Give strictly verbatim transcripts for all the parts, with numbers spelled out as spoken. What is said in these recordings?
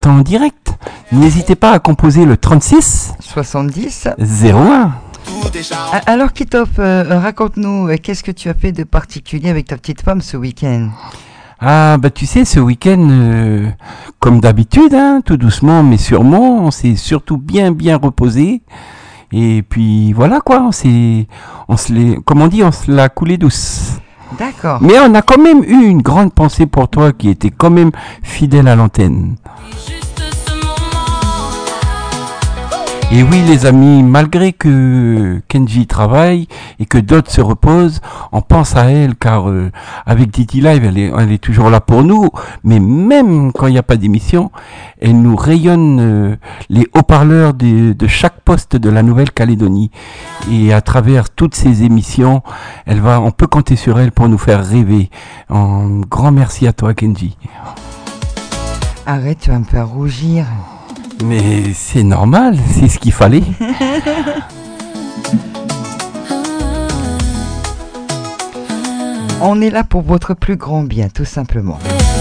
en direct. N'hésitez pas à composer le trente-six soixante-dix zéro un. Alors Kitov, euh, raconte-nous, euh, qu'est-ce que tu as fait de particulier avec ta petite femme ce week-end? Ah bah tu sais, ce week-end, euh, comme d'habitude, hein, tout doucement mais sûrement, on s'est surtout bien bien reposé. Et puis voilà quoi, on s'est, on se l'est, comme on dit, on se l'a coulé douce. D'accord. Mais on a quand même eu une grande pensée pour toi qui était quand même fidèle à l'antenne. Et oui les amis, malgré que Kenji travaille et que d'autres se reposent, on pense à elle car euh, avec Didi Live, elle est, elle est toujours là pour nous. Mais même quand il n'y a pas d'émission, elle nous rayonne euh, les haut-parleurs de, de chaque poste de la Nouvelle-Calédonie. Et à travers toutes ces émissions, elle va, on peut compter sur elle pour nous faire rêver. Un grand merci à toi Kenji. Arrête, tu vas me faire rougir. Mais c'est normal, c'est ce qu'il fallait. On est là pour votre plus grand bien, tout simplement.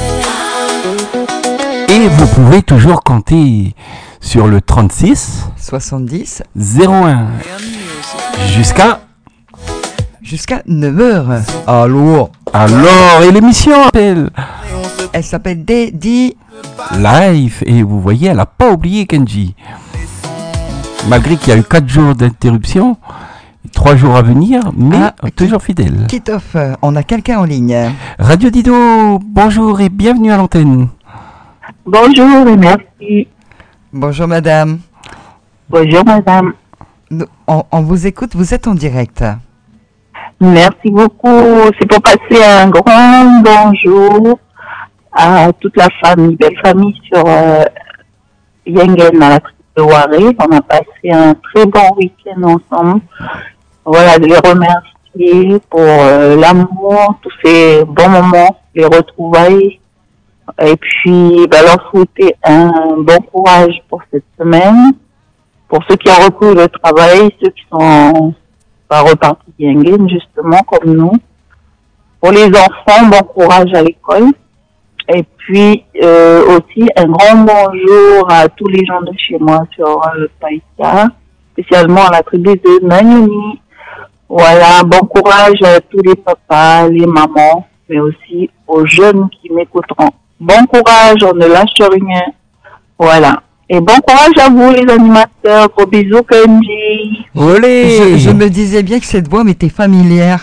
Et vous pouvez toujours compter sur le trente-six soixante-dix zéro un jusqu'à jusqu'à neuf heures. Allô. Alors, et l'émission appelle Elle s'appelle Didi Live. Et vous voyez, elle n'a pas oublié Kenji. Malgré qu'il y a eu quatre jours d'interruption, trois jours à venir, mais ah, toujours fidèle. Kitov, on a quelqu'un en ligne. Radio Dido, bonjour et bienvenue à l'antenne. Bonjour et merci. Bonjour madame. Bonjour madame. Nous, on, on vous écoute, vous êtes en direct. Merci beaucoup. C'est pour passer un grand bonjour à toute la famille, belle famille sur euh, Yengen à la tribu de Waré. On a passé un très bon week-end ensemble. Voilà, de les remercier pour euh, l'amour, tous ces bons moments, les retrouvailles. Et puis, bah, leur souhaiter un bon courage pour cette semaine. Pour ceux qui ont repris le travail, ceux qui sont pas repartis Yengen, justement, comme nous. Pour les enfants, bon courage à l'école. Et puis euh, aussi un grand bonjour à tous les gens de chez moi sur le euh, Païka, spécialement à la tribu de Nanyoni. Voilà, bon courage à tous les papas, les mamans, mais aussi aux jeunes qui m'écouteront. Bon courage, on ne lâche rien. Voilà. Et bon courage à vous les animateurs. Gros bisous Kenji. Olé. Je, je me disais bien que cette voix m'était familière.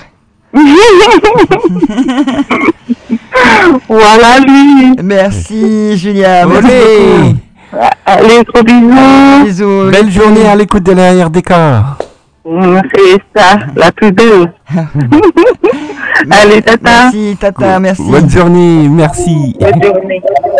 Voilà lui. Merci Julia. Olé. Allez, gros bisous. Bisous. Belle journée à l'écoute de la R D K. C'est ça, la plus belle. Allez, tata. Merci, tata, merci. Bonne journée, merci. Bonne journée.